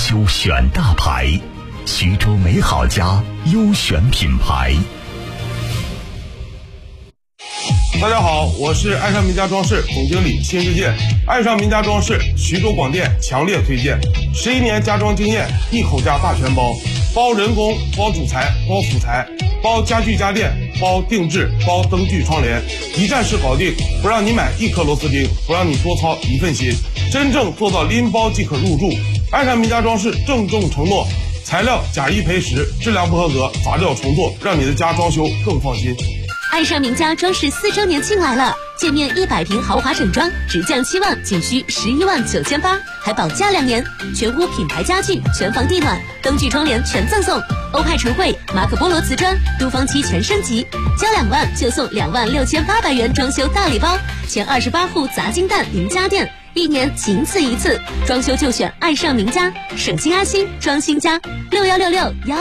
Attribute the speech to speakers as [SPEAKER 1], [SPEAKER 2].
[SPEAKER 1] 修选大牌，徐州美好家优选品牌。
[SPEAKER 2] 大家好，我是爱上名家装饰总经理辛世界。爱上名家装饰，徐州广电强烈推荐，11年家装经验，一口价大全包，包人工，包主材，包辅材，包家具家电，包定制，包灯具窗帘，一站式搞定，不让你买一颗螺丝钉，不让你多操一份心，真正做到拎包即可入住。爱上名家装饰郑重承诺，材料假一赔10，质量不合格砸掉重做，让你的家装修更放心。
[SPEAKER 3] 爱上名家装饰4周年庆来了，建面100平豪华整装，直降7万，仅需11.98万，还保价2年，全屋品牌家具，全房地暖，灯具窗帘全赠送，欧派橱柜，马可波罗瓷砖，都方漆全升级，交2万就送26800元装修大礼包，前28户砸金蛋赢家电，1年仅此一次，装修就选爱上名家，省心安心装新家，6166